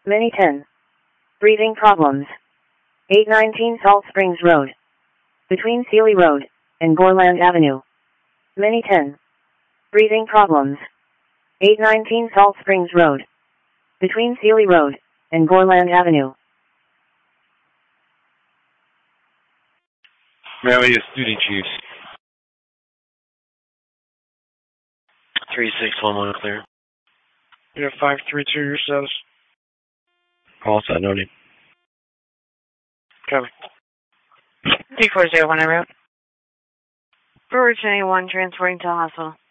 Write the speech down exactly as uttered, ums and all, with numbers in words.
Mini ten. Breathing problems. eight nineteen Salt Springs Road. Between Sealy Road and Gorland Avenue. Mini ten. Breathing problems. eight nineteen Salt Springs Road. Between Sealy Road and Gorland Avenue. Marietta Student Chiefs. three six one one clear. You have five three two, your status. Call sign, no name. Copy. three four zero one en route. Forward to anyone transferring to the hospital.